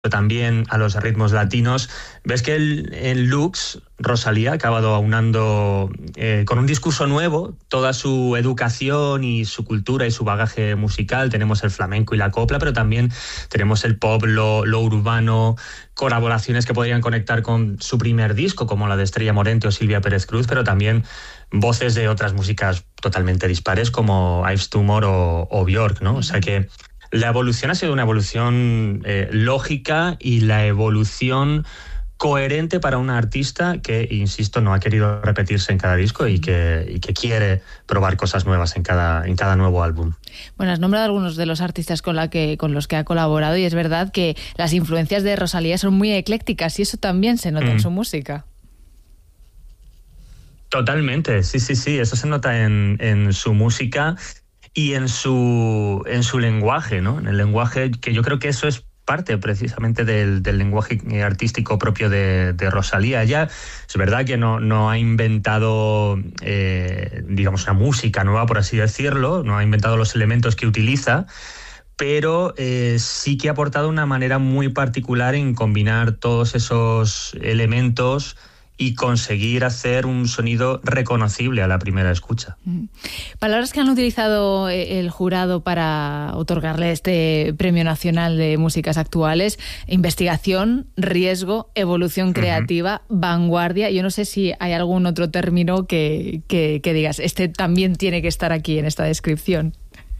también a los ritmos latinos. Ves que en Lux, Rosalía ha acabado aunando con un discurso nuevo toda su educación y su cultura y su bagaje musical. Tenemos el flamenco y la copla, pero también tenemos el pop, lo urbano, colaboraciones que podrían conectar con su primer disco, como la de Estrella Morente o Silvia Pérez Cruz, pero también voces de otras músicas totalmente dispares como Yves Tumor o Björk, ¿no? O sea que la evolución ha sido una evolución lógica y la evolución coherente para una artista que, insisto, no ha querido repetirse en cada disco y que quiere probar cosas nuevas en cada nuevo álbum. Bueno, has nombrado algunos de los artistas con los que ha colaborado y es verdad que las influencias de Rosalía son muy eclécticas y eso también se nota en su música. Totalmente, sí, eso se nota en su música y en su lenguaje, ¿no? En el lenguaje, que yo creo que eso es parte precisamente del lenguaje artístico propio de Rosalía. Ella es verdad que no ha inventado, digamos, una música nueva, por así decirlo, no ha inventado los elementos que utiliza, pero sí que ha aportado una manera muy particular en combinar todos esos elementos y conseguir hacer un sonido reconocible a la primera escucha. Palabras que han utilizado el jurado para otorgarle este Premio Nacional de Músicas Actuales: investigación, riesgo, evolución creativa, vanguardia. Yo no sé si hay algún otro término que digas, este también tiene que estar aquí en esta descripción.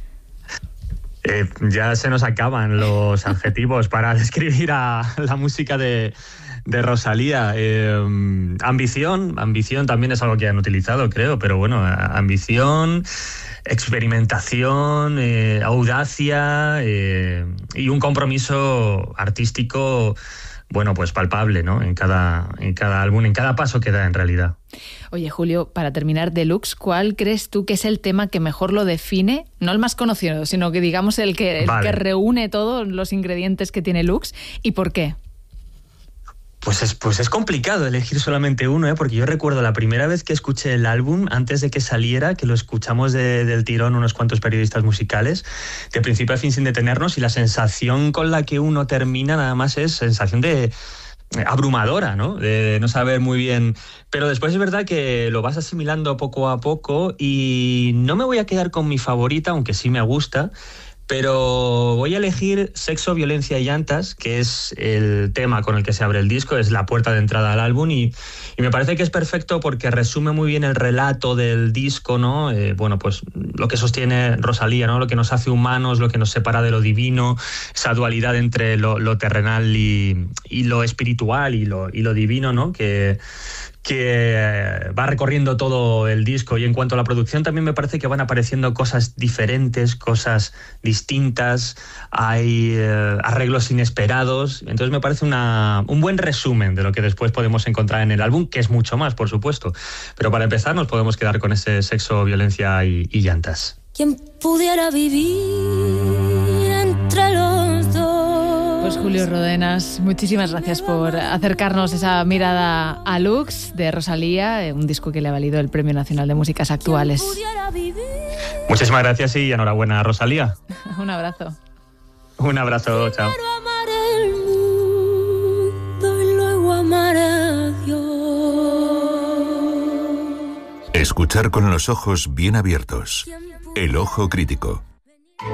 Ya se nos acaban los adjetivos para describir a la música de Rosalía. Ambición también es algo que han utilizado, creo, pero bueno, ambición, experimentación, audacia y un compromiso artístico, bueno, pues palpable, ¿no? En cada álbum, en cada paso que da, en realidad. Oye, Julio, para terminar, de Lux, ¿cuál crees tú que es el tema que mejor lo define? No el más conocido, sino que digamos el que reúne todos los ingredientes que tiene Lux, ¿y por qué? Pues es complicado elegir solamente uno, porque yo recuerdo la primera vez que escuché el álbum, antes de que saliera, que lo escuchamos del tirón unos cuantos periodistas musicales, de principio a fin sin detenernos, y la sensación con la que uno termina nada más es sensación de abrumadora, ¿no? De no saber muy bien. Pero después es verdad que lo vas asimilando poco a poco y no me voy a quedar con mi favorita, aunque sí me gusta. Pero voy a elegir Sexo, Violencia y Llantas, que es el tema con el que se abre el disco, es la puerta de entrada al álbum y me parece que es perfecto porque resume muy bien el relato del disco, ¿no? Bueno, pues lo que sostiene Rosalía, ¿no? Lo que nos hace humanos, lo que nos separa de lo divino, esa dualidad entre lo terrenal y lo espiritual y lo divino, ¿no? Que va recorriendo todo el disco. Y en cuanto a la producción, también me parece que van apareciendo cosas diferentes, cosas distintas, hay arreglos inesperados. Entonces me parece un buen resumen de lo que después podemos encontrar en el álbum, que es mucho más, por supuesto. Pero para empezar nos podemos quedar con ese Sexo, Violencia y Llantas. ¿Quién pudiera vivir entre los dos? Pues Julio Rodenas, muchísimas gracias por acercarnos esa mirada a Lux de Rosalía, un disco que le ha valido el Premio Nacional de Músicas Actuales. Muchísimas gracias y enhorabuena a Rosalía. Un abrazo. Un abrazo, chao. Amar el mundo y luego amar a Dios. Escuchar con los ojos bien abiertos. El ojo crítico.